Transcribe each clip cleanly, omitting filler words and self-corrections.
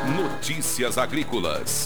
Notícias agrícolas.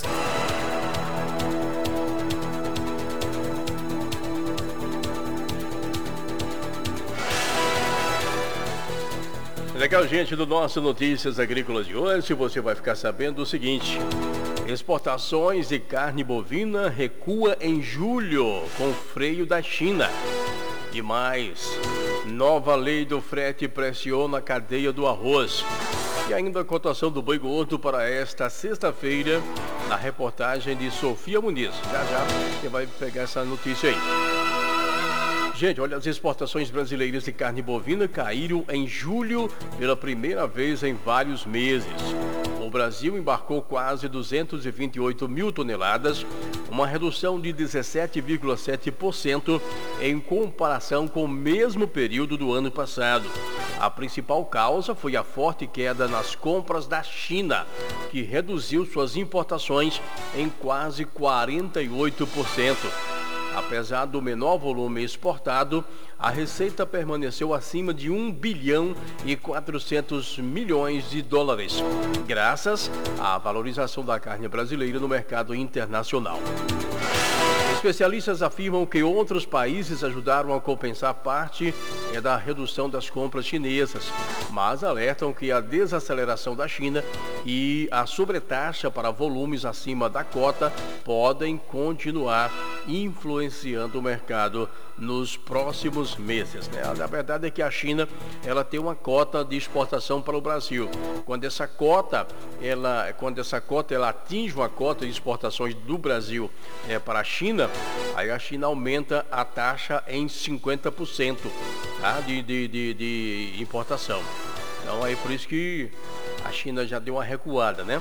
Legal, gente, do nosso Notícias Agrícolas de hoje, você vai ficar sabendo o seguinte: exportações de carne bovina recua em julho com freio da China. E mais, nova lei do frete pressiona a cadeia do arroz. E ainda a cotação do boi gordo para esta sexta-feira, na reportagem de Sofia Muniz. Já você vai pegar essa notícia aí. Gente, olha, as exportações brasileiras de carne bovina caíram em julho pela primeira vez em vários meses. O Brasil embarcou quase 228 mil toneladas, uma redução de 17,7% em comparação com o mesmo período do ano passado. A principal causa foi a forte queda nas compras da China, que reduziu suas importações em quase 48%. Apesar do menor volume exportado, a receita permaneceu acima de 1 bilhão e 400 milhões de dólares, graças à valorização da carne brasileira no mercado internacional. Especialistas afirmam que outros países ajudaram a compensar parte da redução das compras chinesas, mas alertam que a desaceleração da China e a sobretaxa para volumes acima da cota podem continuar influenciando o mercado nos próximos meses, né? A verdade é que a China, ela tem uma cota de exportação para o Brasil. Quando essa cota ela atinge uma cota de exportações do Brasil para a China, aí a China aumenta a taxa em 50%, tá? de importação. Então aí por isso que a China já deu uma recuada, né?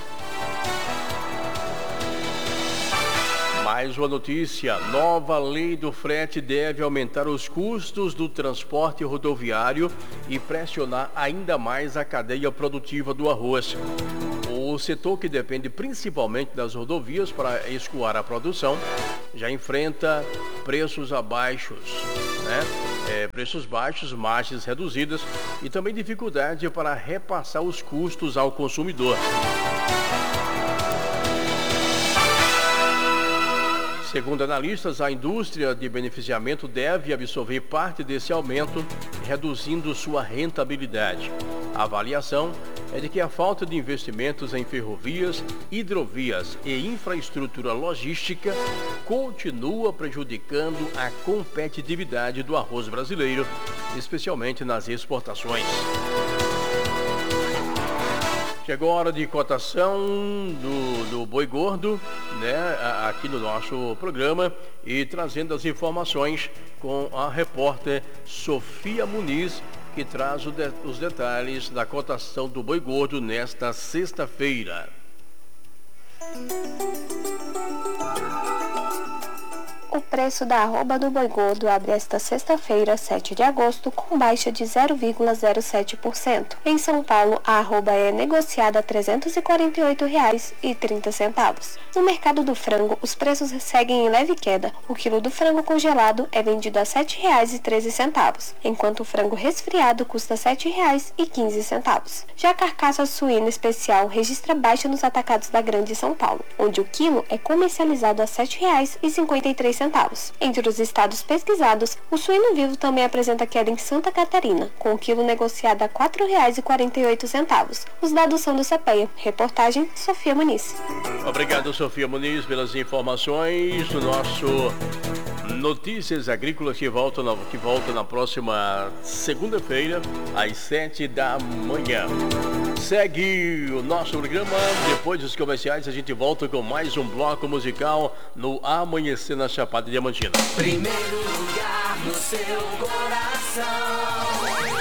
Mais uma notícia: nova lei do frete deve aumentar os custos do transporte rodoviário e pressionar ainda mais a cadeia produtiva do arroz. O setor, que depende principalmente das rodovias para escoar a produção, já enfrenta preços abaixos, né? Preços baixos, margens reduzidas e também dificuldade para repassar os custos ao consumidor. Segundo analistas, a indústria de beneficiamento deve absorver parte desse aumento, reduzindo sua rentabilidade. A avaliação é de que a falta de investimentos em ferrovias, hidrovias e infraestrutura logística continua prejudicando a competitividade do arroz brasileiro, especialmente nas exportações. Chegou a hora de cotação do boi gordo, né, aqui no nosso programa, e trazendo as informações com a repórter Sofia Muniz, que traz os detalhes da cotação do boi gordo nesta sexta-feira. O preço da arroba do boi gordo abre esta sexta-feira, 7 de agosto, com baixa de 0,07%. Em São Paulo, a arroba é negociada a R$ 348,30. No mercado do frango, os preços seguem em leve queda. O quilo do frango congelado é vendido a R$ 7,13, enquanto o frango resfriado custa R$ 7,15. Já a carcaça suína especial registra baixa nos atacados da Grande São Paulo, onde o quilo é comercializado a R$ 7,53. Entre os estados pesquisados, o suíno vivo também apresenta queda em Santa Catarina, com o quilo negociado a R$ 4,48. Os dados são do CPEA. Reportagem Sofia Muniz. Obrigado, Sofia Muniz, pelas informações do nosso Notícias Agrícolas, que volta na próxima segunda-feira, às 7 da manhã. Segue o nosso programa. Depois dos comerciais, a gente volta com mais um bloco musical no Amanhecer na Chapada Diamantina. Primeiro lugar no seu coração.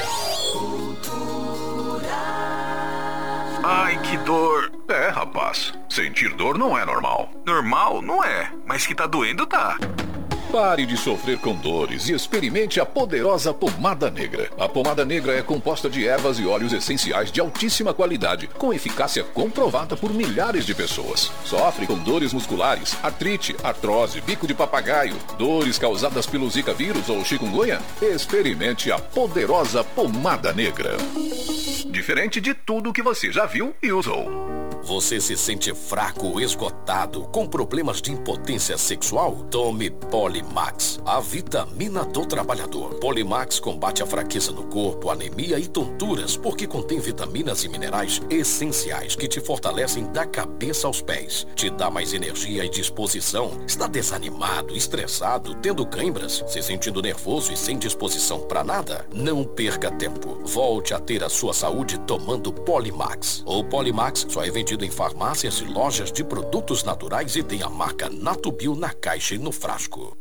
Cultura. Ai, que dor. É, rapaz, sentir dor não é normal. Normal? Não é, mas que tá doendo, tá. Pare de sofrer com dores e experimente a poderosa pomada negra. A pomada negra é composta de ervas e óleos essenciais de altíssima qualidade, com eficácia comprovada por milhares de pessoas. Sofre com dores musculares, artrite, artrose, bico de papagaio, dores causadas pelo Zika vírus ou chikungunya? Experimente a poderosa pomada negra. Diferente de tudo que você já viu e usou. Você se sente fraco ou esgotado, com problemas de impotência sexual? Tome Polimax, a vitamina do trabalhador. Polimax combate a fraqueza no corpo, anemia e tonturas, porque contém vitaminas e minerais essenciais que te fortalecem da cabeça aos pés. Te dá mais energia e disposição. Está desanimado, estressado, tendo cãibras, se sentindo nervoso e sem disposição para nada? Não perca tempo. Volte a ter a sua saúde tomando Polimax. O Polimax só é vendido em farmácias e lojas de produtos naturais e tem a marca Natubio na caixa e no frasco.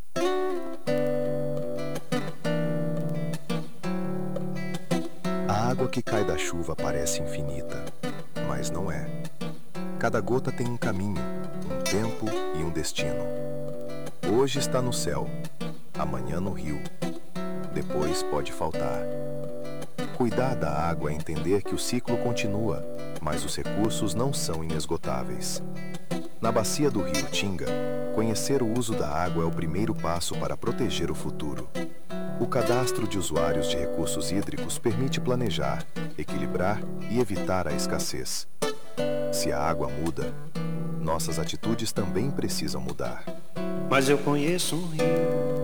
A água que cai da chuva parece infinita, mas não é. Cada gota tem um caminho, um tempo e um destino. Hoje está no céu, amanhã no rio. Depois pode faltar. Cuidar da água é entender que o ciclo continua, mas os recursos não são inesgotáveis. Na bacia do rio Tinga, conhecer o uso da água é o primeiro passo para proteger o futuro. O cadastro de usuários de recursos hídricos permite planejar, equilibrar e evitar a escassez. Se a água muda, nossas atitudes também precisam mudar. Mas eu conheço um rio